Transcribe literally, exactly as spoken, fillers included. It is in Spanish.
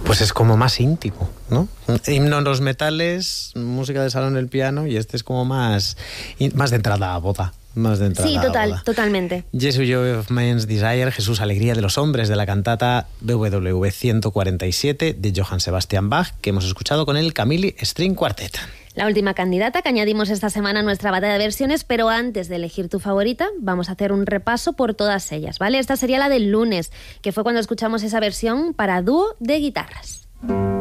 Pues es como más íntimo, ¿no? Himno en los metales, música de salón en el piano, y este es como más, más de entrada a boda. Más de entrada Sí, total, a boda. totalmente. Jesus Joy of Man's Desire, Jesús Alegría de los Hombres, de la cantata B W V ciento cuarenta y siete de Johann Sebastian Bach, que hemos escuchado con el Camilli String Quartet. La última candidata que añadimos esta semana a nuestra batalla de versiones, pero antes de elegir tu favorita, vamos a hacer un repaso por todas ellas, ¿vale? Esta sería la del lunes, que fue cuando escuchamos esa versión para dúo de guitarras.